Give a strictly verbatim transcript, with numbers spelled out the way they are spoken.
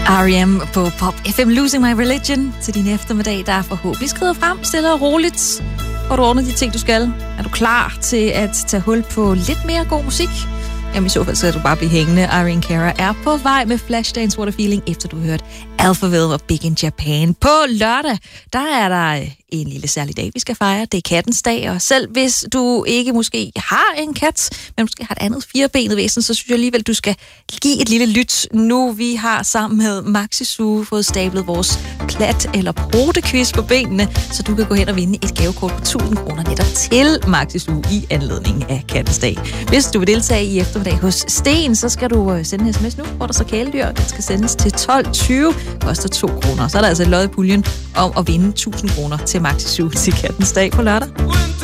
R E M på Pop F M, Losing My Religion til din eftermiddag, der forhåbentlig skrider frem stille og roligt. Og du ordner de ting, du skal. Er du klar til at tage hul på lidt mere god musik? Jamen i så fald så er du bare blive hængende. Irene Cara er på vej med Flashdance What a Feeling, efter du har hørt Alphaville og Big in Japan. På lørdag, der er der en lille særlig dag, vi skal fejre. Det er kattens dag, og selv hvis du ikke måske har en kat, men måske har et andet firebenet væsen, så synes jeg alligevel, du skal give et lille lyt. Nu vi har sammen med Maxi Zoo fået stablet vores plat- eller protequiz på benene, så du kan gå hen og vinde et gavekort på tusind kroner netop til Maxi Zoo i anledning af kattens dag. Hvis du vil deltage i eftermiddag hos Sten, så skal du sende en sms nu, hvor der så kæledyr. Den skal sendes til tolv tyve, koster to kroner. Så er der altså et lod i puljen om at vinde tusind kroner til Maxi Zoo til kattens dag på lørdag.